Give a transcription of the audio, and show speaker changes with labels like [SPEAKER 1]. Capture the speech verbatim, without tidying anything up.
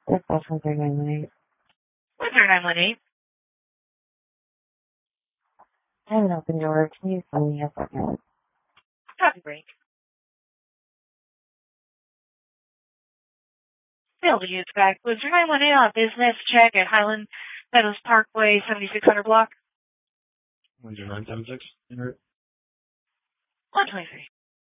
[SPEAKER 1] That's also three nine one eight.
[SPEAKER 2] What's your nine one eight?
[SPEAKER 1] I have an open door. Can you tell me a second?
[SPEAKER 2] Copy break. Failed to use back. Was your nine one eight on a business check at Highland Meadows Parkway, seventy-six hundred block?
[SPEAKER 3] one zero nine seven six.
[SPEAKER 2] one twenty-three.